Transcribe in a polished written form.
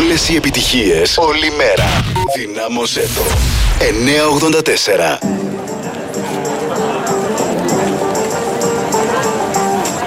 Όλες οι επιτυχίες, όλη μέρα. Δυνάμωσέ το. 984.